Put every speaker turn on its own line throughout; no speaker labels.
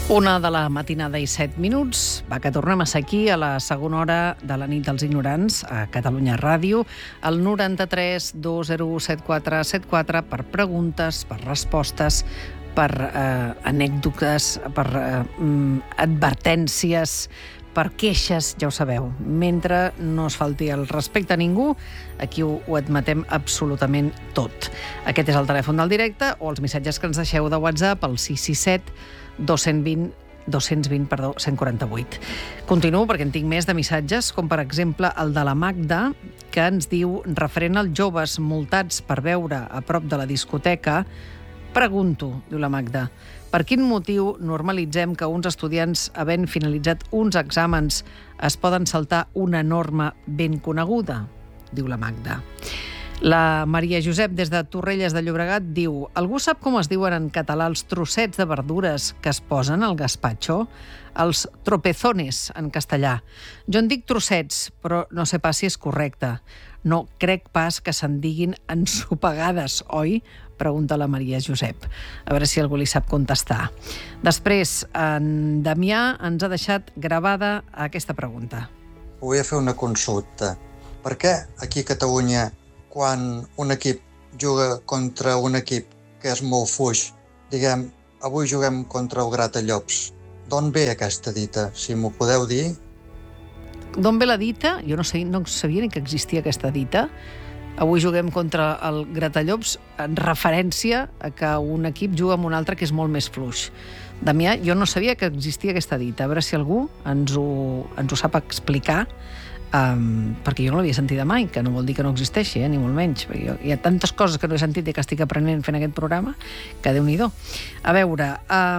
Una de la matinada i 7 minuts. Va, que tornem a ser aquí a la segona hora de la nit dels ignorants a Catalunya Ràdio, al 93 201 7474 per preguntes, per respostes, per anècdotes, per advertències, per queixes, ja ho sabeu. Mentre no es falti el respecte a ningú, aquí ho admetem absolutament tot. Aquest és el telèfon del directe o els missatges que ens deixeu de WhatsApp al 667 220 148. Continuo perquè en tinc més de missatges, com per exemple el de la Magda, que ens diu, referent als joves multats per beure a prop de la discoteca, pregunto, diu la Magda, per quin motiu normalitzem que uns estudiants, havent finalitzat uns exàmens, es poden saltar una norma ben coneguda? Diu la Magda. La Maria Josep, des de Torrelles de Llobregat, diu, algú sap com es diuen en català els trossets de verdures que es posen al gazpacho? Els tropezones, en castellà. Jo en dic trossets, però no sé pas si és correcte. No crec pas que se'n diguin ensopegades, oi? Pregunta la Maria Josep. A veure si algú li sap contestar. Després, en Damià ens ha deixat gravada aquesta pregunta.
Vull fer una consulta. Per què aquí a Catalunya, quan un equip juga contra un equip que és molt fluix, diguem, avui juguem contra el Gratallops, d'on ve aquesta dita? Si m'ho podeu dir?
D'on ve la dita? Jo no sabia ni que existia aquesta dita. Avui juguem contra el Gratallops en referència a que un equip juga amb un altre que és molt més fluix. Damià, jo no sabia que existia aquesta dita. A veure si algú ens ho sap explicar, perquè jo no l'havia sentida mai, que no vol dir que no existeixi, ni molt menys. Hi ha tantes coses que no he sentit i que estic aprenent fent aquest programa, que Déu-n'hi-do. A veure,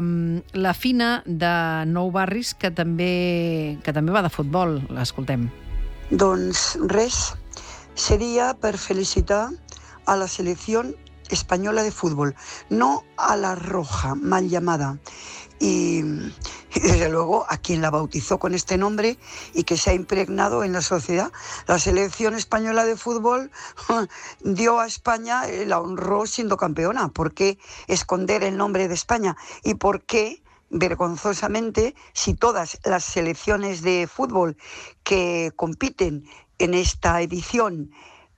la Fina de Nou Barris, que també va de futbol, l'escoltem.
Doncs res, sería per felicitar a la selección española de fútbol, no a la roja, mal llamada. Y desde luego a quien la bautizó con este nombre y que se ha impregnado en la sociedad. La selección española de fútbol dio a España, la honró siendo campeona. ¿Por qué esconder el nombre de España? ¿Y por qué, vergonzosamente, si todas las selecciones de fútbol que compiten en esta edición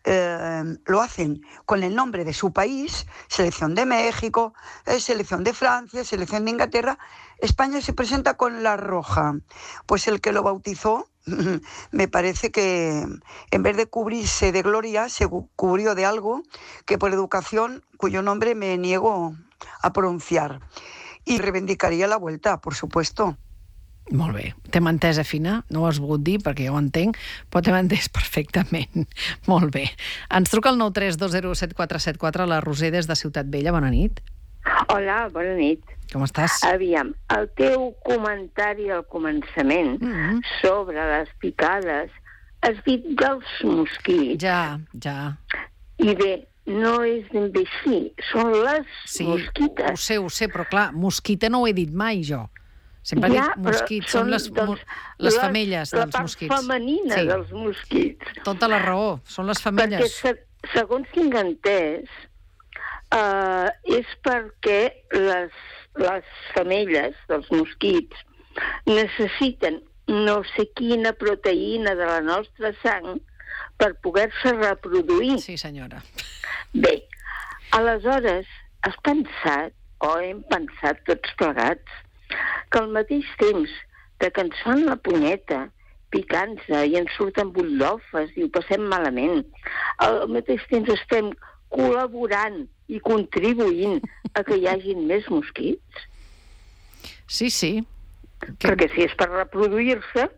lo hacen con el nombre de su país, selección de México, selección de Francia, selección de Inglaterra, España se presenta con la roja? Pues el que lo bautizó, me parece que en vez de cubrirse de gloria, se cubrió de algo que por educación, cuyo nombre me niego a pronunciar. Y reivindicaria la vuelta, por supuesto.
Molt bé. T'hem entès, Fina. No ho has volgut dir perquè ja ho entenc, però t'hem entès perfectament. Molt bé. Ens truca el 932017474 la Roser des de Ciutat Vella. Bona nit.
Hola, bona nit.
Com estàs?
Aviam, el teu comentari al començament sobre les picades has dit dels mosquits.
Ja.
I bé, no és ben bé així. Són les mosquites.
Sí, ho sé, però clar, mosquita no ho he dit mai, jo. Sempre he dit mosquits, són les femelles dels mosquits.
La part femenina dels mosquits.
Tota la raó, són les femelles.
Perquè, segons tinc entès, és perquè les femelles dels mosquits necessiten no sé quina proteïna de la nostra sang per poder-se reproduir.
Sí, senyora.
Bé, aleshores has pensat, o hem pensat tots plegats, que al mateix temps que ens fan la punyeta, picant-se i ens surten butllofes i ho passem malament, al mateix temps estem col·laborant i contribuint a que hi hagin més mosquits?
Sí.
Perquè si és per reproduir-se,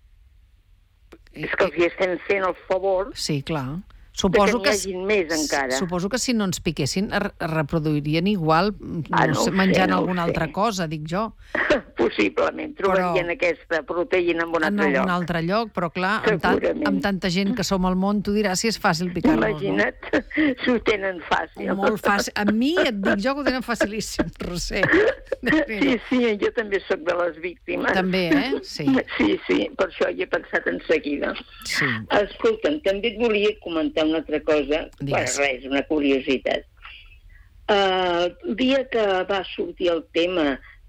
és que els hi estem fent el favor.
Sí, clar.
Que n'hi hagin més encara.
Suposo que si no ens piquessin es reproduirien igual menjant alguna altra cosa, dic jo.
Possiblement, trobarien aquesta proteïna en un altre lloc.
En un altre lloc, però clar, amb tanta gent que som al món, tu diràs si és fàcil picar-nos.
Imagina't, s'ho tenen fàcil.
Molt fàcil. A mi et dic jo que ho tenen facilíssim, Roser.
Sí, jo també sóc de les víctimes.
També, Sí.
Sí, per això hi he pensat en seguida.
Sí.
Escolta'm, també et volia comentar una altra cosa.
Digues.
Res, una curiositat. El dia que va sortir el tema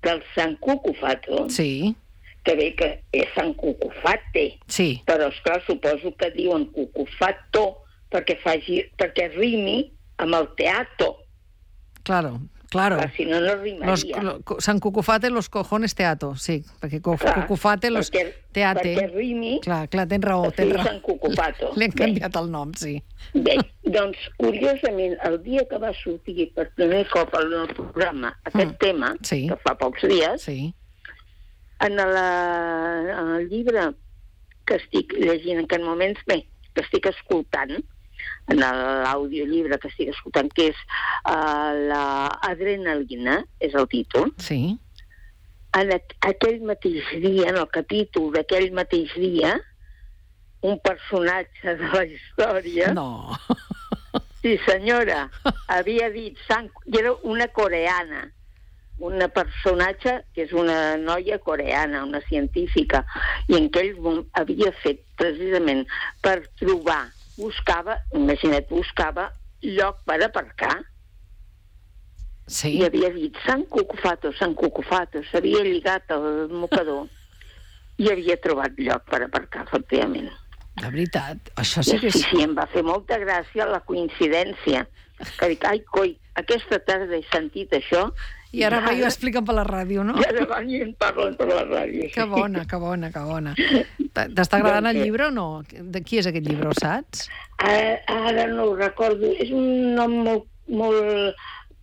del Sant Cucufato,
Sí,
que bé que és Sant Cucufate,
sí.
però, esclar, suposo que diuen Cucufato perquè rimi amb el teatro.
Claro.
Clar, si no, no rimaria.
San Cucufate, los cojones teatro, sí, perquè Cucufate, los teate.
Perquè rimi...
Clar, tens raó.
Sant Cucufato.
Li han canviat el nom, sí.
Bé, doncs, curiosament, el dia que va sortir per primer cop en el programa aquest tema,
sí.
que fa pocs dies,
Sí.
en el llibre que estic llegint en aquests moments, bé, que estic escoltant, en l'audiollibre que estic escoltant, que és l'Adrenalina, és el títol.
Sí.
En aquell mateix dia, en el capítol d'aquell mateix dia, un personatge de la història...
No.
Sí, senyora, havia dit... I era una coreana, una personatge que és una noia coreana, una científica, i en aquell moment havia fet precisament per trobar, buscava lloc per aparcar.
Sí.
I havia dit Sant Cucufato, s'havia lligat al mocador i havia trobat lloc per aparcar, efectivament.
De veritat, això sí que és...
Sí, em va fer molta gràcia la coincidència. Que dic, ai, coi, aquesta tarda he sentit això...
I ara va i ho expliquen per la ràdio, no?
I ara van i en parlen per la ràdio.
Que bona. T'està agradant el llibre o no? De qui és aquest llibre, ho saps?
Ara no ho recordo. És un nom molt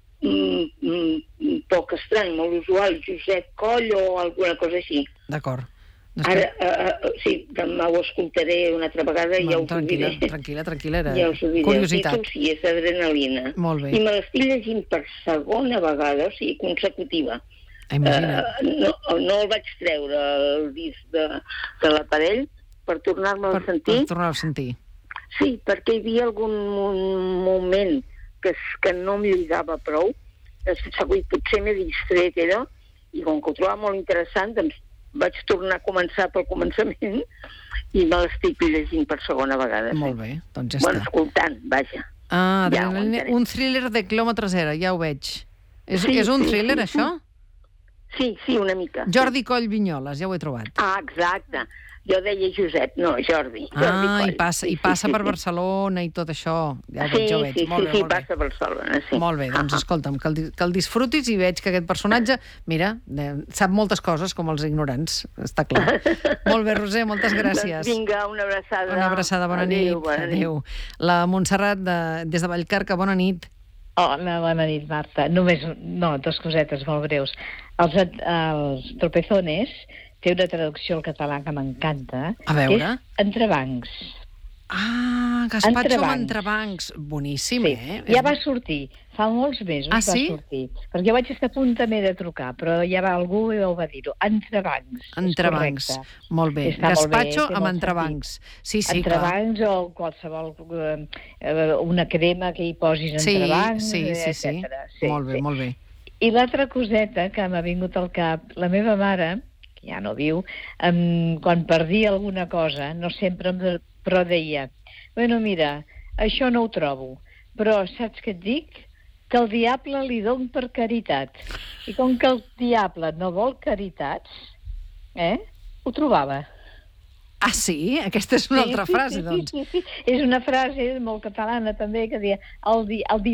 poc estrany, molt usual. Josep Coll o alguna cosa així.
D'acord.
Ara, sí, demà ho escoltaré una altra vegada i ja us ho diré.
Tranquil·la, era
ja us ho diré.
curiositat.
El títol sí, és Adrenalina.
Molt bé.
I me l'estic llegint per segona vegada, o sigui, consecutiva.
Imagina't.
No el vaig treure, el disc de l'aparell, per tornar-me'l a sentir.
Per tornar-lo a sentir.
Sí, perquè hi havia algun moment que no em lligava prou. Potser m'he distret, era, i com que ho trobava molt interessant, doncs vaig tornar a començar pel començament i me l'estic llegint per segona vegada.
Molt bé, doncs ja
està. Escoltant, vaja.
Un thriller de quilòmetre zero, ja ho veig. És un thriller, això?
Sí, una mica.
Jordi Coll Vinyoles, ja ho he trobat.
Exacte. Jo deia Josep, no, Jordi.
I passa per Barcelona i tot això. Ja ho veig.
Sí, passa a Barcelona, sí.
Molt bé, doncs escolta'm, que el disfrutis i veig que aquest personatge, mira, sap moltes coses com els ignorants, està clar. Molt bé, Roser, moltes gràcies.
Vinga, una abraçada.
Una abraçada, bona nit. Adéu. La Montserrat, des de Vallcarca, bona nit.
Hola, bona nit, Marta. Dos cosetes molt breus. Els tropezones té una traducció al català que m'encanta.
A veure.
Que és entrebancs.
Gaspatxo amb entrebancs. Boníssim,
sí. Ja va sortir. Fa molts mesos va sortir. Perquè jo vaig estar a punt també de trucar, però ja algú ho va dir-ho. Entrebancs.
Entrebancs. Molt bé. Gaspatxo amb entrebancs. Sí,
entrebancs clar. O qualsevol... una crema que hi posis entrebancs, etcètera.
Sí. Molt bé.
I l'altra coseta que m'ha vingut al cap, la meva mare, que ja no viu, quan perdia alguna cosa, no sempre, però deia, bueno, mira, això no ho trobo, però saps què et dic? Que el diable li don per caritat. I com que el diable no vol caritats, ho trobava.
Ah, sí? Aquesta és una altra frase, doncs.
Sí. És una frase molt catalana, també, que deia el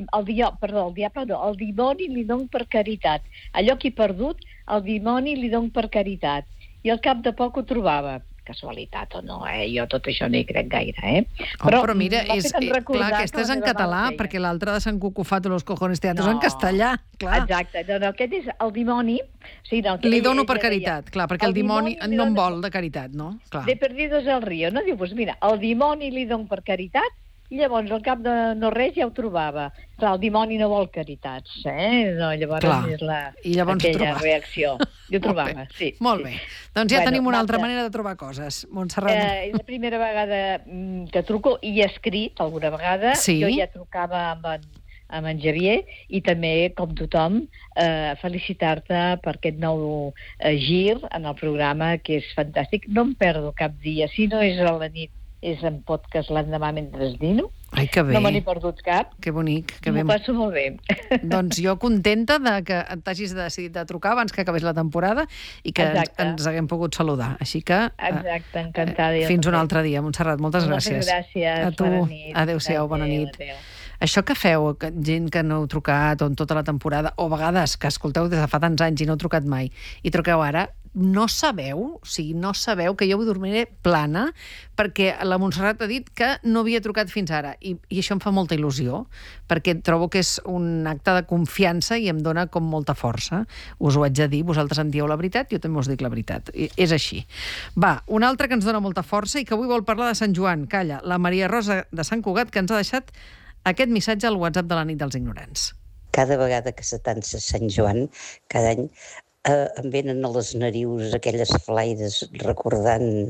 dimoni li don per caritat. Allò que he perdut, el dimoni li don per caritat. I al cap de poc ho trobava. Casualitat o no, jo tot això no hi crec gaire,
Però mira, clar, aquesta és en català, perquè l'altra de Sant Cucufato, los cojones teatro, és en castellà, clar.
Exacte, aquest és el dimoni...
Li dono per caritat, clar, perquè el dimoni no em vol de caritat, no?
De perdidos al río, no? Diu, doncs mira, el dimoni li dono per caritat, i llavors al cap de no res ja ho trobava. Clar, el dimoni no vol caritats, No, llavors és aquella reacció. I ho trobava, sí.
Molt bé. Doncs ja tenim una altra manera de trobar coses. Montserrat.
És la primera vegada que truco i he escrit alguna vegada.
Sí.
Jo ja trucava amb en Javier i també, com tothom, felicitar-te per aquest nou gir en el programa, que és fantàstic. No em perdo cap dia. Si no és a la nit és en podcast l'endemà mentre dino.
Ai, que bé.
No me n'he perdut cap.
Que bonic, que bé.
M'ho passo molt bé.
Doncs jo contenta de que t'hagis decidit de trucar abans que acabés la temporada i que ens haguem pogut saludar. Així que...
Exacte, encantada.
Fins un altre dia, Montserrat. Moltes gràcies.
Moltes gràcies.
A tu.
Bona nit.
Adéu-siau, bona nit.
Adéu.
Això que feu, gent que no heu trucat en tota la temporada, o a vegades que escolteu des de fa tants anys i no heu trucat mai, i truqueu ara, no sabeu que jo vull dormir plana, perquè la Montserrat ha dit que no havia trucat fins ara, i això em fa molta il·lusió, perquè trobo que és un acte de confiança i em dona com molta força. Us ho haig de dir, vosaltres em dieu la veritat, jo també us dic la veritat. És així. Va, una altra que ens dona molta força i que avui vol parlar de Sant Joan. Calla, la Maria Rosa de Sant Cugat, que ens ha deixat aquest missatge al WhatsApp de la nit dels ignorants.
Cada vegada que s'atansa Sant Joan, cada any, em venen a les narius aquelles flaires recordant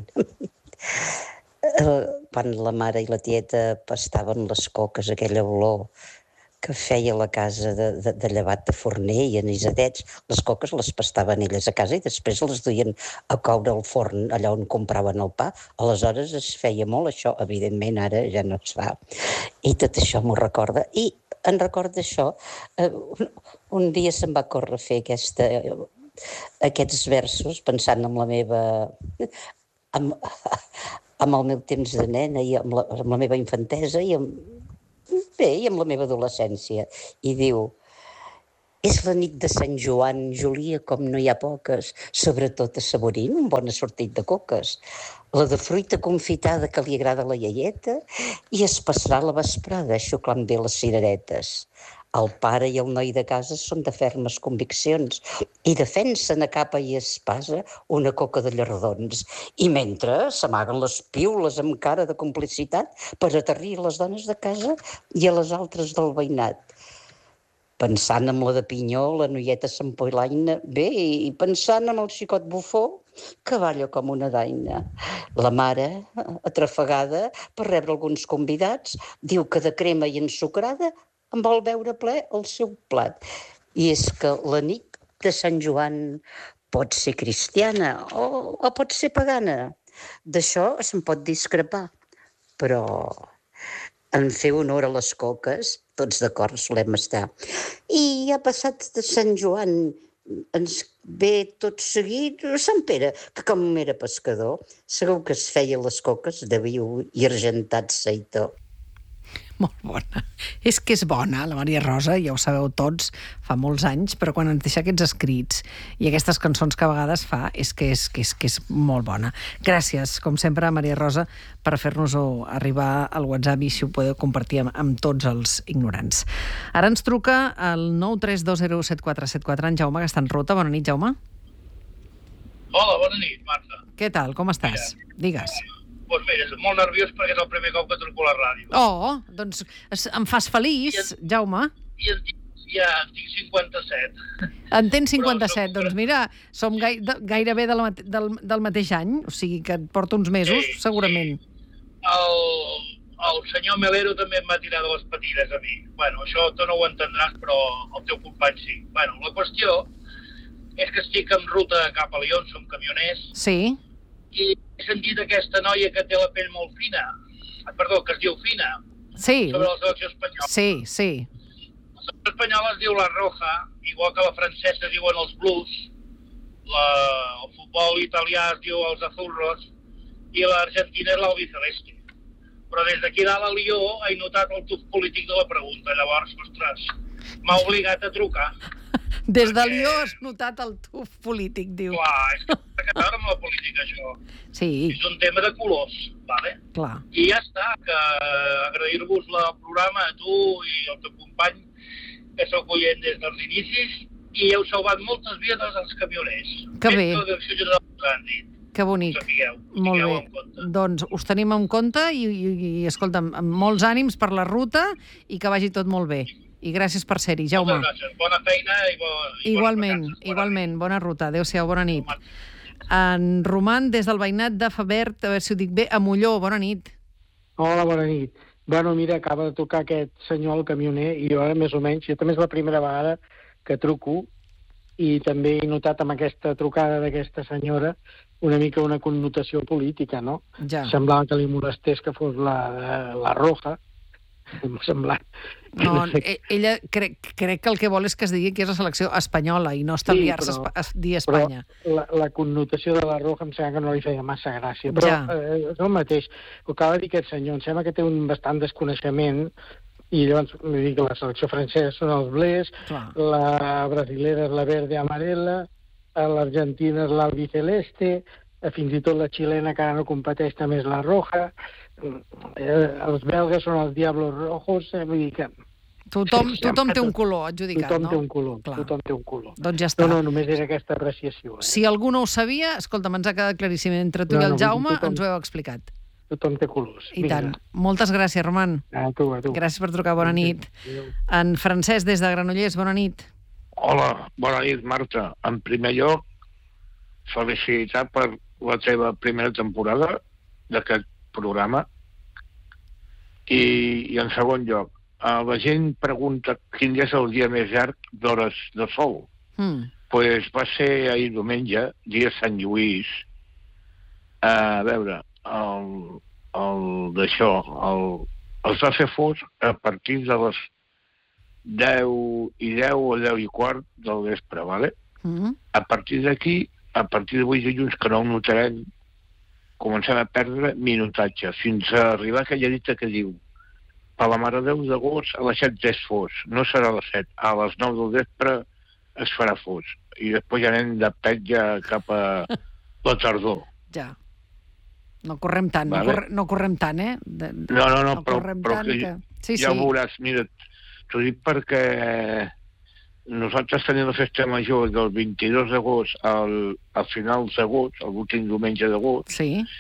quan la mare i la tieta pastaven les coques, aquella olor que feia la casa de llevat de forner i anisadets. Les coques les pastaven elles a casa i després les duien a coure al forn, allà on compraven el pa. Aleshores es feia molt això, evidentment ara ja no es fa. I tot això m'ho recorda. I en record d'això, un dia se'm va córrer fer aquests versos pensant en la meva... amb el meu temps de nena i amb la meva infantesa i amb la meva adolescència. I diu: és la nit de Sant Joan, Julia, com no hi ha poques, sobretot assaborint un bon assortit de coques. La de fruita confitada que li agrada a la iaieta i es passarà la vesprada xuclant bé les cireretes. El pare i el noi de casa són de fermes conviccions i defensen a capa i espasa una coca de llardons. I mentre s'amaguen les piules amb cara de complicitat per aterrir les dones de casa i a les altres del veïnat. Pensant en la de pinyó, la noieta s'empoilaina bé i pensant en el xicot bufó que balla com una daina. La mare, atrafegada per rebre alguns convidats, diu que de crema i ensucrada en vol veure ple el seu plat. I és que la nit de Sant Joan pot ser cristiana o pot ser pagana. D'això se'n pot discrepar, però en fer honor a les coques, tots d'acord solem estar. I ha passat de Sant Joan, ens ve tot seguit Sant Pere, que com era pescador, segur que es feia les coques de viu i argentat seitó.
Molt bona. És que és bona, la Maria Rosa, ja ho sabeu tots, fa molts anys, però quan ens deixa aquests escrits i aquestes cançons que a vegades fa, és que és molt bona. Gràcies, com sempre, Maria Rosa, per fer-nos-ho arribar al WhatsApp i si ho podeu compartir amb tots els ignorants. Ara ens truca el 932017474 en Jaume, que està en ruta. Bona nit, Jaume.
Hola, bona nit, Marta.
Què tal, com estàs? Digues.
Doncs mira, soc molt nerviós perquè és el primer cop que truco a la ràdio.
Oh, doncs em fas feliç, Jaume.
I en tinc 57.
En tens 57, doncs mira, som gairebé del mateix any, o sigui que et porto uns mesos, segurament.
El senyor Melero també em va tirar de les patines a mi. Bueno, això tu no ho entendràs, però el teu company sí. Bueno, la qüestió és que estic en ruta cap a Lyon, som camioners.
Sí.
I he sentit aquesta noia que té la pell molt fina, que es diu Fina,
sí.
Sobre la selecció espanyola.
Sí.
La selecció espanyola es diu la Roja, igual que la francesa es diuen els Blues, el futbol italià es diu els Azulros i l'Argentina és l'Albiceleste. Però des d'aquí dalt a Lió he notat el tuf polític de la pregunta, llavors, ostres, m'ha obligat a trucar.
Des de Lió has notat el tuf polític, diu.
Clar, és que té que veure amb la política, això.
Sí.
És un tema de colors, vale?
Clar.
I ja està, que agrair-vos el programa a tu i al teu company, que sóc oient des dels inicis, i heu salvat moltes vides als camioners.
Que bé.
La Direcció General de Trànsit.
Que bonic. Molt bé. Doncs us tenim en compte i escolta'm, amb molts ànims per la ruta i que vagi tot molt bé. I gràcies per ser-hi, Jaume.
Moltes gràcies. Bona feina i
Igualment. Bona ruta. Adéu-siau, bona nit. En Roman, des del veïnat de Fabert, a veure si ho dic bé, a Molló. Bona nit.
Hola, bona nit. Bueno, mira, acaba de tocar aquest senyor, el camioner, i jo, més o menys, jo també és la primera vegada que truco, i també he notat amb aquesta trucada d'aquesta senyora una mica una connotació política, no?
Ja.
Semblava que li molestés que fos la Roja. M'ha semblat.
No, ella crec que el que vol és que es digui que és la selecció espanyola i no estalviar-se dir Espanya.
Però la connotació de la Roja em sembla que no li feia massa gràcia. Però és el mateix. El que va dir aquest senyor, em sembla que té un bastant desconeixement, i llavors li dic que la selecció francesa són els blers, la brasilera és la verde amarela, l'Argentina és l'albiceleste, fins i tot la xilena que ara no competeix també és la roja, els belgues són els diablos rojos, vull dir que...
Tothom té un color adjudicat, no?
Tothom té un color.
Doncs ja està.
No, només era aquesta apreciació.
Si algú no ho sabia, escolta'm, ens ha quedat claríssim. Entre tu i el Jaume ens ho heu explicat.
Tothom té colors.
I tant. Moltes gràcies, Roman.
A tu.
Gràcies per trucar, bona nit. En Francesc, des de Granollers, bona nit.
Hola, bona nit, Marta. En primer lloc, felicitar per la teva primera temporada d'aquest programa. I en segon lloc, la gent pregunta quin és el dia més llarg d'hores de sol. Pues va ser ahir diumenge, dia Sant Lluís. A veure, els va fer fos a partir de les 10 i 10 o 10 i quart del vespre, ¿vale? A partir d'aquí, a partir d'avui dilluns, que no ho notarem, comencem a perdre minutatge, fins a arribar a aquella dita que diu per la Mare de Déu d'agost a les 7 és fos, no serà a les 7, a les 9 del vespre es farà fos, i després ja anem de pet ja cap a la tardor.
Ja. No correm tant, no correm tant, eh?
No, però ja ho veuràs, mira, t'ho dic perquè nosaltres tenim la festa major del 22 d'agost al final d'agost, l'últim diumenge d'agost,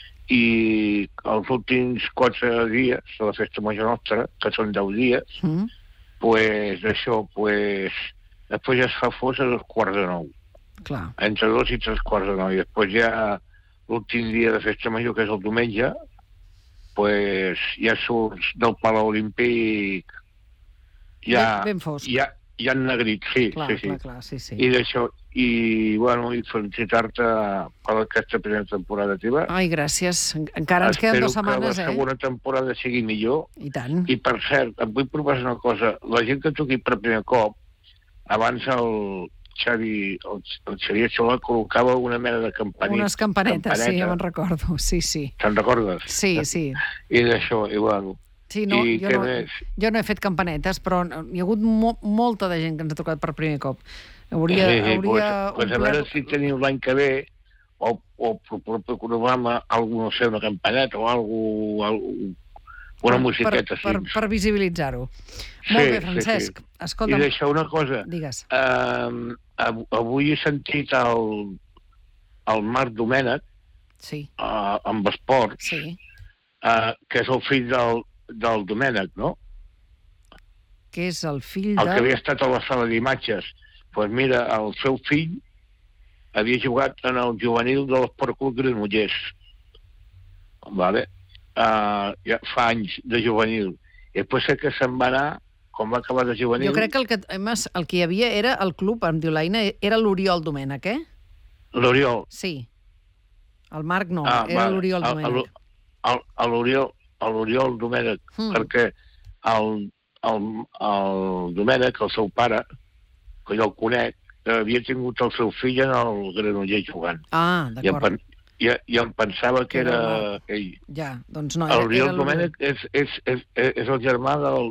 i els últims 4 dies de la festa major nostra, que són 10 dies, pues això, després ja es fa fos a 8:45.
Clar.
Entre 2 i 3:45. I després ja l'últim dia de festa major, que és el diumenge, pues ja surts del Palau Olímpic
ben fosc.
Ja ennegrit, sí. I d'això, i bueno, i felicitar-te per aquesta primera temporada teva.
Ai, gràcies. Encara ens queden 2 setmanes,
Espero que la segona temporada sigui millor.
I tant.
I per cert, em vull proposar una cosa. La gent que truqui per primer cop, abans el Xavier Solà col·locava una mena de campanita.
Unes campanetes, sí, ja me'n recordo. Sí.
Te'n recordes?
Sí.
I d'això, i bueno...
Sí, no, jo no he fet campanetes, però hi ha hagut molta de gent que ens ha trucat per primer cop. Hauria
pues a veure si teniu l'any que ve, o per programa, no sé, una campaneta o una musiqueta així.
Per visibilitzar-ho. Molt bé, Francesc. Escolta'm.
I deixa una cosa.
Digues.
Avui he sentit el Marc Domènech amb esports, que és el fill del Domènech, no?
Que és el fill
El que havia estat a la sala d'imatges. Doncs mira, el seu fill havia jugat en el juvenil de l'Esport Club Granollers. Vale? Ja fa anys de juvenil. I després sé que se'n va anar, quan va acabar de juvenil...
Jo crec que el que hi havia era el club, em diu l'Aina, era l'Oriol Domènech, eh?
L'Oriol?
Sí. El Marc no, era l'Oriol Domènech.
L'Oriol Domènech, perquè el Domènech, el seu pare, que jo el conec, havia tingut el seu fill en el Granollers jugant.
Ah, d'acord.
I em pensava que era ell.
Ja, doncs no.
L'Oriol Domènech és el germà del...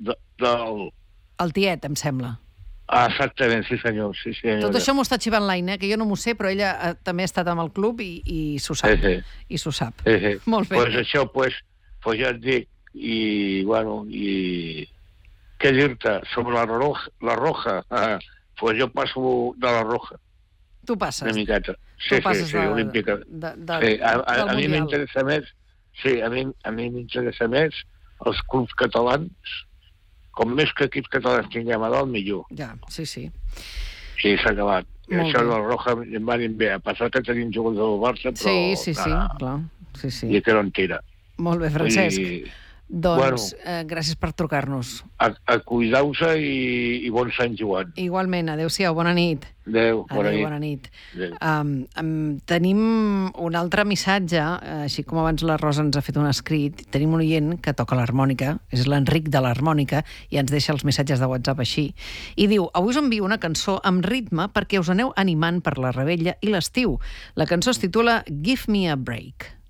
El tiet, em sembla.
Exactament, sí senyor.
Tot això m'ho està xivant l'Aina, que jo no m'ho sé, però ella també ha estat amb el club i s'ho sap. I s'ho sap. Molt bé.
Doncs això, ja et dic, i bueno, i què dir-te sobre la roja? Pues jo passo de la roja.
Tu passes?
Una miqueta. Sí, olímpica. A mi m'interessa més, a mi m'interessa més els clubs catalans, com més que equips catalans tinguem a dalt, millor.
Ja, sí.
Sí, s'ha acabat. I això de la roja em va dir bé. A passar que tenim jugadors del Barça, però...
Sí, clar.
I que no en tira.
Molt bé, Francesc. Doncs gràcies per trucar-nos.
A cuidar-se i bon Sant Joan.
Igualment, adéu-siau, bona nit.
Adéu,
bona nit. Tenim un altre missatge, així com abans la Rosa ens ha fet un escrit, tenim un oient que toca l'harmònica, és l'Enric de l'harmònica, i ens deixa els missatges de WhatsApp així. I diu, avui us envio una cançó amb ritme perquè us aneu animant per la rebella i l'estiu. La cançó es titula Give Me a Break.